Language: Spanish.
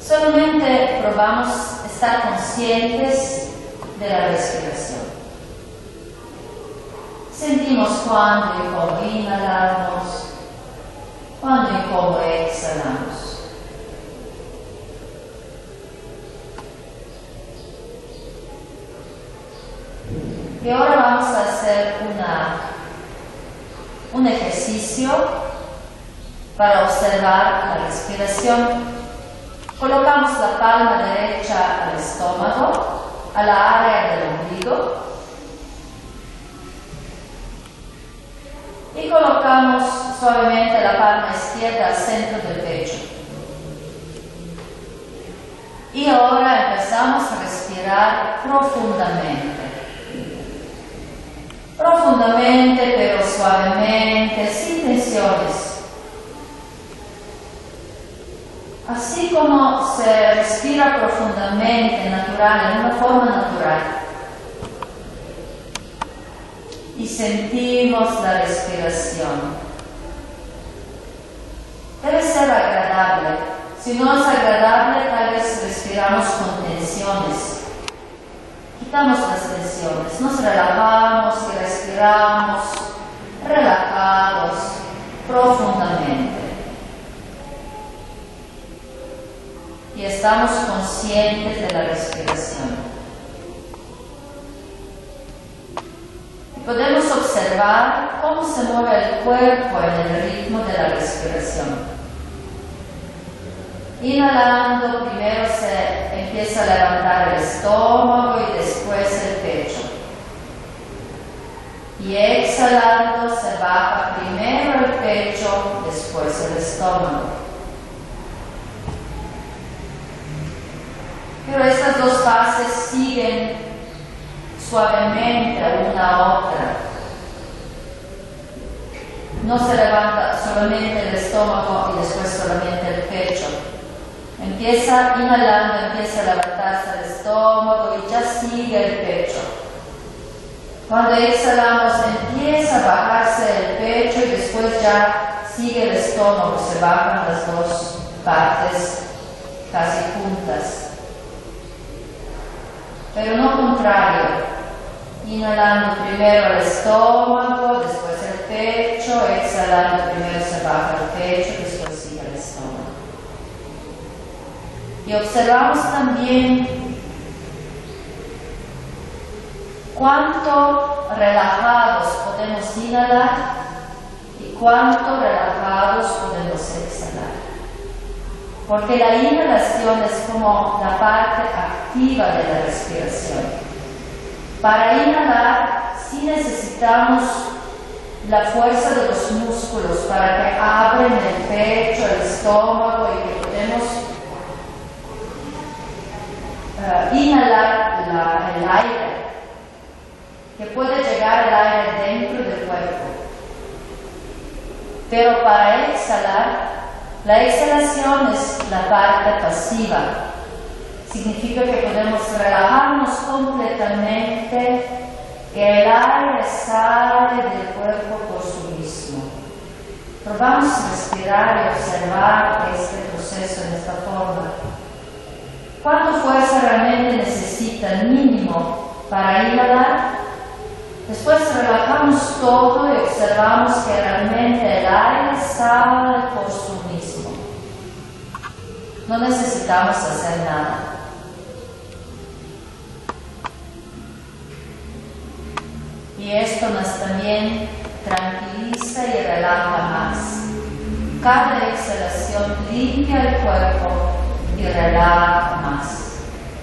Solamente probamos estar conscientes de la respiración. Sentimos cuándo y cómo inhalamos, cuándo y cómo exhalamos. Y ahora vamos a hacer un ejercicio para observar la respiración. Colocamos la palma derecha al estómago, a la área del ombligo, y colocamos suavemente la palma izquierda al centro del pecho. Y ahora empezamos a respirar profundamente. Profundamente, pero suavemente, sin tensiones. Así como se respira profundamente, natural, en una forma natural. Y sentimos la respiración. Debe ser agradable. Si no es agradable, tal vez respiramos con tensiones. Quitamos las tensiones, nos relajamos y respiramos relajados, profundamente. Y estamos conscientes de la respiración. Y podemos observar cómo se mueve el cuerpo en el ritmo de la respiración. Inhalando, primero se empieza a levantar el estómago y después el pecho. Y exhalando se baja primero el pecho, después el estómago. Pero estas dos fases siguen suavemente una a otra. No se levanta solamente el estómago y después solamente el pecho. Empieza inhalando, empieza a levantarse el estómago y ya sigue el pecho. Cuando exhalamos empieza a bajarse el pecho y después ya sigue el estómago, se bajan las dos partes casi juntas. Pero no contrario, inhalando primero el estómago, después el pecho, exhalando primero se baja el pecho, después sigue el estómago. Y observamos también cuánto relajados podemos inhalar y cuánto relajados podemos exhalar. Porque la inhalación es como la parte activa de la respiración. Para inhalar sí necesitamos la fuerza de los músculos para que abren el pecho, el estómago y que podemos inhalar el aire, que puede llegar el aire dentro del cuerpo. Pero para exhalar, la exhalación es la parte pasiva. Significa que podemos relajarnos completamente y el aire sale del cuerpo por sí mismo. Probamos a respirar y observar este proceso en esta forma. ¿Cuánta fuerza realmente necesita el mínimo para inhalar? Después relajamos todo y observamos que realmente el aire sale por sí mismo. No necesitamos hacer nada. Y esto nos también tranquiliza y relaja más. Cada exhalación limpia el cuerpo y relaja más.